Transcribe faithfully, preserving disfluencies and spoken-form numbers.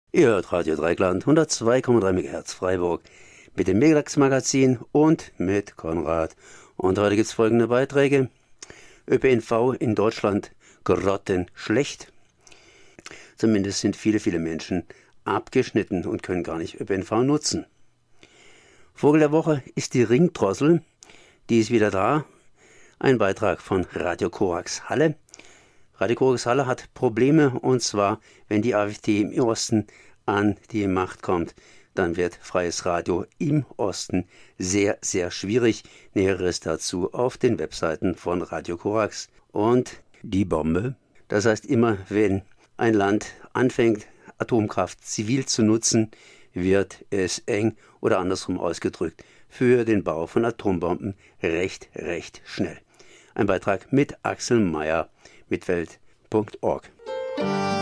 Ihr hört Radio Dreikland, hundertzwei Komma drei Megahertz Freiburg mit dem Megalax-Magazin und mit Konrad. Und heute gibt es folgende Beiträge. ÖPNV in Deutschland grottenschlecht. Zumindest sind viele, viele Menschen abgeschnitten und können gar nicht ÖPNV nutzen. Vogel der Woche ist die Ringdrossel. Die ist wieder da. Ein Beitrag von Radio Korax Halle. Radio Korax Halle hat Probleme, und zwar, wenn die AfD im Osten an die Macht kommt, dann wird freies Radio im Osten sehr, sehr schwierig. Näheres dazu auf den Webseiten von Radio Korax. Und die Bombe, das heißt immer, wenn ein Land anfängt, Atomkraft zivil zu nutzen, wird es eng oder andersrum ausgedrückt für den Bau von Atombomben recht, recht schnell. Ein Beitrag mit Axel Meyer mit Welt punkt org.